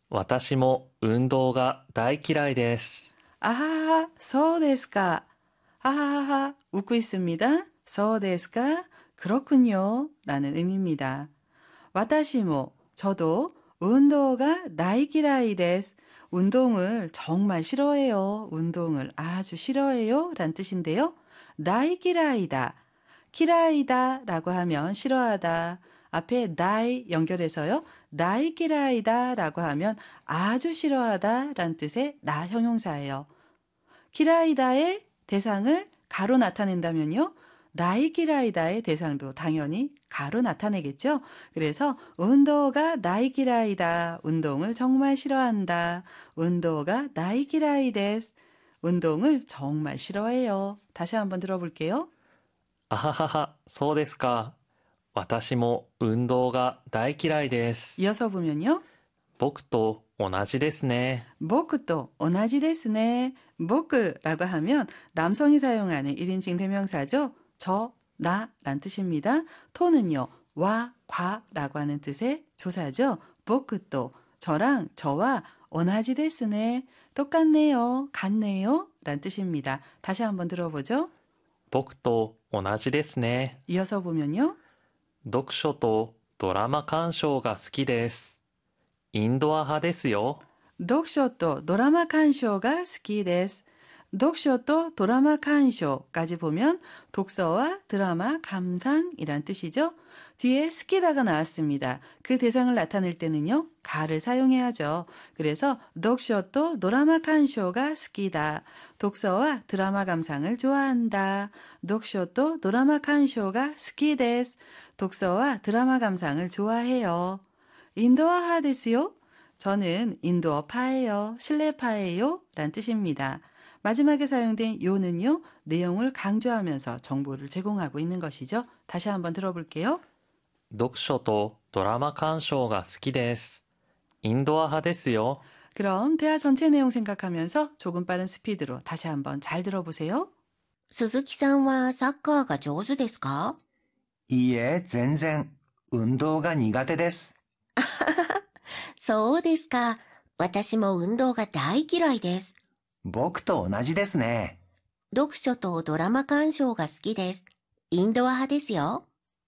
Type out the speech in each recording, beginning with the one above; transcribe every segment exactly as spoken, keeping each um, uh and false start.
私も運動が大嫌いです。 아하하, そうですか. 하하하, 웃고 있습니다. そうですか? 그렇군요. 라는 의미입니다. 私も, 저도 운동가 나이키라이 데스. 운동을 정말 싫어해요. 운동을 아주 싫어해요. 란 뜻인데요. 나이키라이다. 키라이다 라고 하면 싫어하다. 앞에 나이 연결해서요. 나이키라이다 라고 하면 아주 싫어하다 란 뜻의 나 형용사예요. 키라이다의 대상을 가로 나타낸다면요. 나이키라이다의 대상도 당연히 가로 나타내겠죠. 그래서 운동가 나이키라이다. 운동을 정말 싫어한다. 운동가 나이키라이 데스. 운동을 정말 싫어해요. 다시 한번 들어볼게요. あははは、そうですか。私も運動が大嫌いです。 이어서 보면요. 僕と同じですね。 僕도同じですね. 僕라고 하면 남성이 사용하는 일인칭 대명사죠. 저, 나 란 뜻입니다. 토는요. 와, 과라고 하는 뜻의 조사죠. 僕도 저랑 저와 同じですね. 똑같네요. 같네요. 란 뜻입니다. 다시 한번 들어보죠. 僕と同じですね。 이어서 보면요. 読書とドラマ鑑賞が好きです。インドア派ですよ。 読書とドラマ鑑賞が好きです. 독서 또 드라마 칸쇼까지 보면 독서와 드라마 감상이란 뜻이죠. 뒤에 스키다가 나왔습니다. 그 대상을 나타낼 때는요. 가를 사용해야죠. 그래서 독서 또 드라마 칸쇼가 스키다. 독서와 드라마 감상을 좋아한다. 독서 또 드라마 칸쇼가 스키데스. 독서와 드라마 감상을 좋아해요. 인도어하 데스요? 저는 인도어파예요. 실내파예요. 란 뜻입니다. 마지막에 사용된 요는요. 내용을 강조하면서 정보를 제공하고 있는 것이죠. 다시 한번 들어볼게요. 読書とドラマ鑑賞が好きです。インドア派ですよ。 그럼 대화 전체 내용 생각하면서 조금 빠른 스피드로 다시 한번 잘 들어보세요. 鈴木さんはサッカーが上手ですか? いいえ、全然。運動が苦手です。 そうですか。私も運動が大嫌いです。 僕と同じですね。 読書とドラマ鑑賞が好きです。インドア派ですよ。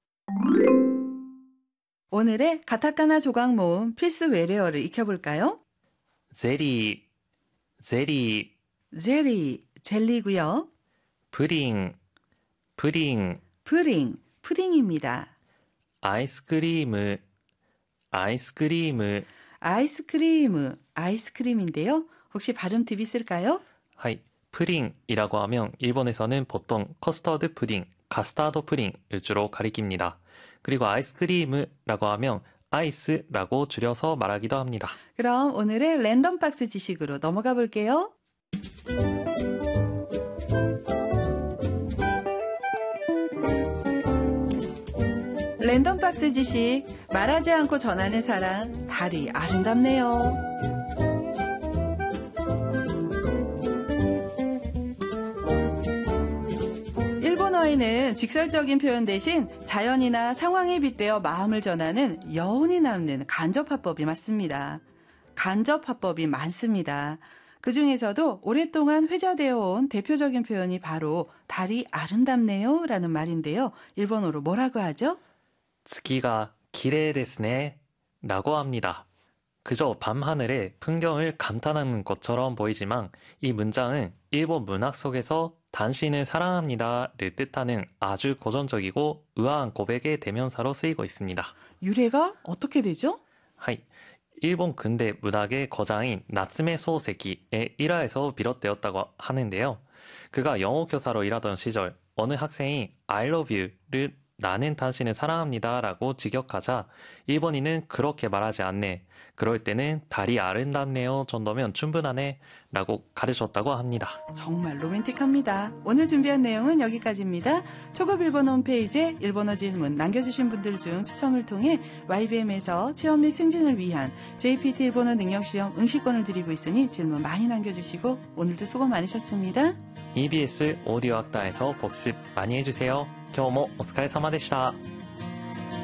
오늘의 가타카나 조각 모음 필수 외래어를 익혀볼까요? ゼリー、ゼリー、 제리, 젤리고요. プリン、プリン、 푸딩, 푸딩입니다. アイスクリーム、アイスクリーム。 아이스크림, 아이스크림인데요. 혹시 발음 팁 있을까요? はい。プリン이라고 하면 일본에서는 보통 커스터드 푸딩, 카스타드 푸딩을 주로 가리킵니다. 그리고 아이스크림이라고 하면 아이스라고 줄여서 말하기도 합니다. 그럼 오늘의 랜덤 박스 지식으로 넘어가 볼게요. 랜덤 박스 지식, 말하지 않고 전하는 사랑, 달이 아름답네요. 일본어에는 직설적인 표현 대신 자연이나 상황에 빗대어 마음을 전하는 여운이 남는 간접화법이 많습니다. 간접화법이 많습니다. 그 중에서도 오랫동안 회자되어 온 대표적인 표현이 바로 달이 아름답네요 라는 말인데요. 일본어로 뭐라고 하죠? 月が綺麗ですね라고 합니다. 그저 밤하늘의 풍경을 감탄하는 것처럼 보이지만 이 문장은 일본 문학 속에서 당신을 사랑합니다를 뜻하는 아주 고전적이고 우아한 고백의 대명사로 쓰이고 있습니다. 유래가 어떻게 되죠? はい。 일본 근대 문학의 거장인 나츠메 소세키의 일화에서 비롯되었다고 하는데요. 그가 영어 교사로 일하던 시절 어느 학생이 I love you를 나는 당신을 사랑합니다 라고 직역하자 일본인은 그렇게 말하지 않네. 그럴 때는 달이 아름답네요 정도면 충분하네 라고 가르쳤다고 합니다. 정말 로맨틱합니다. 오늘 준비한 내용은 여기까지입니다. 초급 일본어 홈페이지에 일본어 질문 남겨주신 분들 중 추첨을 통해 와이비엠에서 체험 및 승진을 위한 제이피티 일본어 능력시험 응시권을 드리고 있으니 질문 많이 남겨주시고 오늘도 수고 많으셨습니다. 이비에스 오디오 학다에서 복습 많이 해주세요. 今日もお疲れ様でした。